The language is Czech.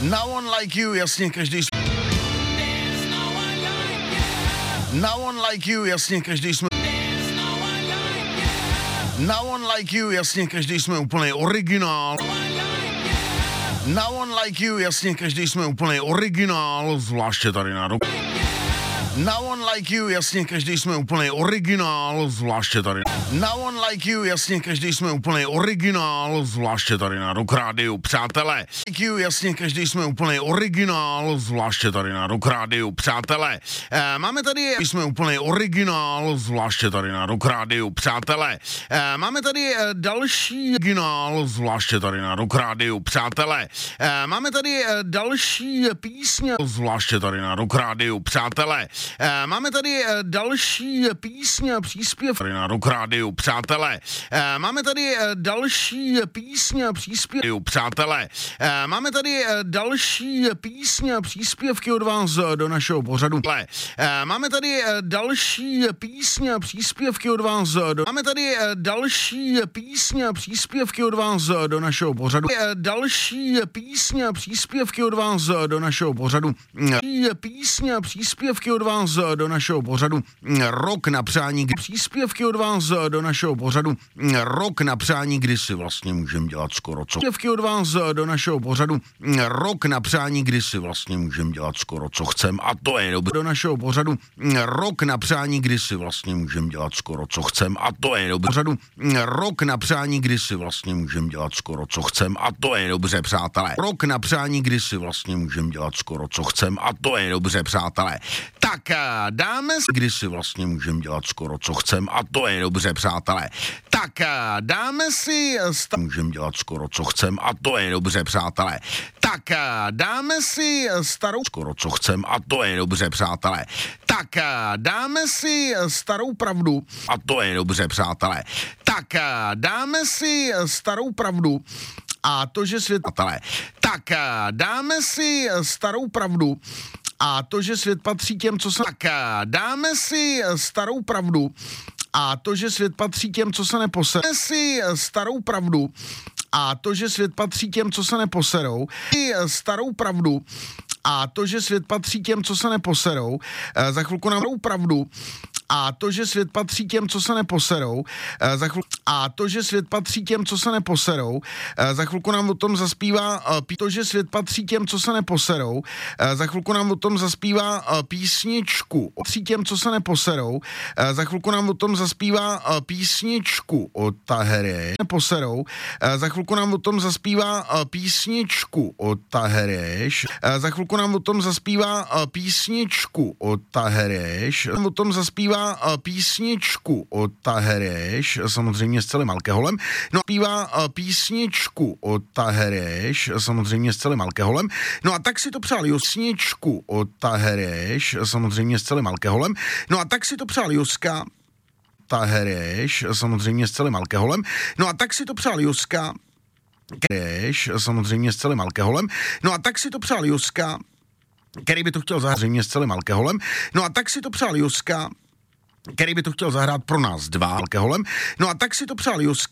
No one like you, jasně, No one like you, jasně, každý jsme... No one like you, jasně, každý jsme úplný originál. No one like you, jasně, každý jsme úplný originál, zvláště tady na rok. No one like you, jasně, každý jsme úplný originál, zvláště tady. No one like you, jasně, každý jsme úplný originál, zvláště tady na Rock Rádiu, přátelé. Like you, jasně, každý jsme úplný originál, zvláště tady na Rock Rádiu, přátelé. Máme tady, jsme úplný originál, zvláště tady na Rock Rádiu, přátelé. Máme tady další originál, zvláště tady na Rock Rádiu, přátelé. Máme tady další písně, zvláště tady na Rock Rádiu, přátelé. Máme tady další písně a příspěv tady na Rock Rádiu, přátelé. Máme tady další písně a příspěvky, přátelé. Máme tady další písně a příspěvky od vás do našeho pořadu. Máme tady další písně a příspěvky od vás do... Máme tady další písně a příspěvky od vás do našeho pořadu. Další písně a příspěvky od vás do našeho pořadu. Písně a příspěvky od vás do našeho pořadu. Rok na přání, příspěvky od vás do našeho pořadu. Rok na přání, kdy si vlastně můžeme dělat skoro co. Příspěvky od vás do našeho pořadu. Rok na přání, kdy si vlastně můžeme dělat skoro co chcem, a to je dobře. Do našeho pořadu. Rok na přání, kdy si vlastně můžeme dělat skoro co chcem, a to je dobře. Pořadu. Rok na přání, kdy si vlastně můžeme dělat skoro co chcem, a to je dobře, přátelé. Rok na přání, kdy si vlastně můžeme dělat skoro co chcem, a to je dobře, přátelé. Tak dáme si, kdy si vlastně můžeme dělat skoro co chcem, a to je dobře, přátelé. Tak dáme si, můžeme dělat skoro co chcem, a to je dobře, přátelé. Tak dáme si starou skoro co chcem, a to je dobře, přátelé. Tak dáme si starou pravdu, a to je dobře, přátelé. Tak dáme si starou pravdu, a to, že svět... Tak dáme si starou pravdu, a to, že svět patří těm, co se... Tak dáme si starou pravdu, a to, že svět patří těm, co se neposerou. Dáme si starou pravdu, a to, že svět patří těm, co se neposerou. Starou pravdu, a to, že svět patří těm, co se neposerou. Za chvilku nám pravdu, a to, že svět patří těm, co se neposerou. A to, že svět patří těm, co se neposerou. Za chvilku nám o tom zaspívá to, že svět patří těm, co se neposerou. Za chvilku nám o tom zaspívá písničku patří těm, co se neposerou. Za chvilku nám o tom zaspívá písničku od Tahereš. Neposerou. Za chvilku nám o tom zaspívá písničku od Tahereš. Za chvilku nám o tom zaspívá písničku od Tahereš. O tom zaspívá písničku od Tahereš, samozřejmě s celým alkoholem. No, zpívá písničku od Tahereš, samozřejmě s celým alkoholem. No a tak si to přál Josničku od Tahereš, samozřejmě s celým alkoholem. No a tak si to přál Joska Tahereš, samozřejmě s celým alkoholem. No a tak si to přál Joska Tahereš, samozřejmě s celým alkoholem. No a tak si to přál Joska, který by to chtěl zahrát s celým alkoholem. No a tak si to přál Joska, který by to chtěl zahrát pro nás dva alkoholem. No a tak si to přál Joska,